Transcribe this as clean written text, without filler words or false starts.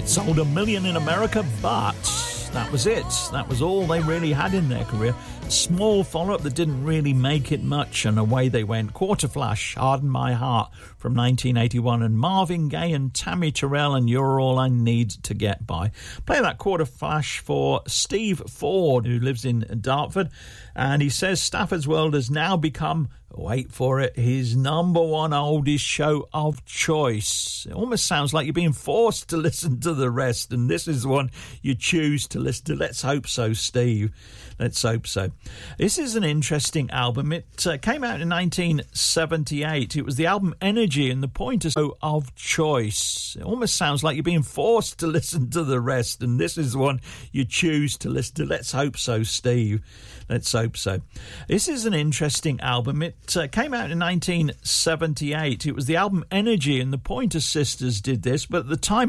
Sold 1 million in America, but that was it. That was all they really had in their career. Small follow-up that didn't really make it much, and away they went. Quarterflash, Harden My Heart from 1981, and Marvin Gaye and Tammy Terrell and You're All I Need to Get By. Play that Quarterflash for Steve Ford, who lives in Dartford, and he says Stafford's World has now become, wait for it, his number one oldies show of choice. It almost sounds like you're being forced to listen to the rest, and this is the one you choose to listen to. Let's hope so, Steve. Let's hope so. This is an interesting album. It came out in 1978. It was the album Energy, and the point is of choice. It almost sounds like you're being forced to listen to the rest, and this is the one you choose to listen to. Let's hope so, Steve. Let's hope so. This is an interesting album. It came out in 1978. It was the album Energy, and the Pointer Sisters did this, but at the time